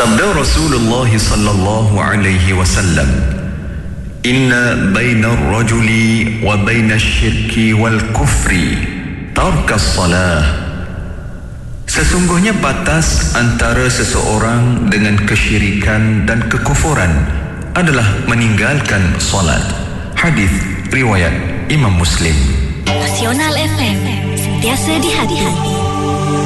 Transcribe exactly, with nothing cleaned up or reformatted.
Sabda Rasulullah sallallahu alaihi wasallam, "Inna bainar rajuli wa bainash syirki wal kufri tarkas salah." Sesungguhnya batas antara seseorang dengan kesyirikan dan kekufuran adalah meninggalkan solat. Hadis riwayat Imam Muslim. Nasional F M, sentiasa di hati.